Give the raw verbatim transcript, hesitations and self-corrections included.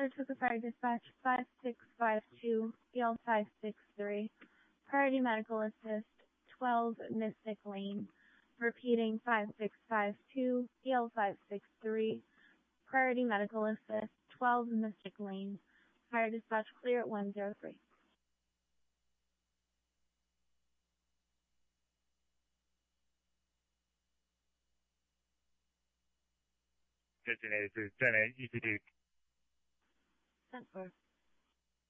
Saratoga Fire Dispatch five six five two, E L five six three. Priority Medical Assist, twelve Mystic Lane. Repeating five six five two, E L five six three. Priority Medical Assist, twelve Mystic Lane. Fire Dispatch clear at one zero three. fifteen eighty-two, ten eight, E P D. Sent for.